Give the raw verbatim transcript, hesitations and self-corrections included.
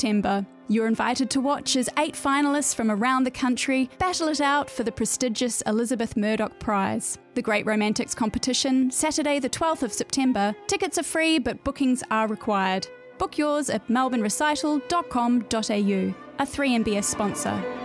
September. You're invited to watch as eight finalists from around the country battle it out for the prestigious Elizabeth Murdoch Prize. The Great Romantics competition, Saturday the twelfth of September. Tickets are free, but bookings are required. Book yours at melbourne recital dot com dot a u, a three M B S sponsor.